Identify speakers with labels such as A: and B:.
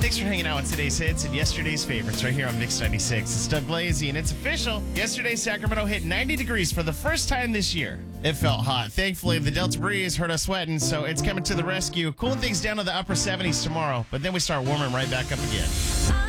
A: Thanks for hanging out with today's hits and yesterday's favorites right here on Mix 96. It's Doug Blazy, and it's official. Yesterday, Sacramento hit 90 degrees for the first time this year. It felt hot. Thankfully, the Delta breeze hurt us sweating, so it's coming to the rescue. Cooling things down to the upper 70s tomorrow, but then we start warming right back up again.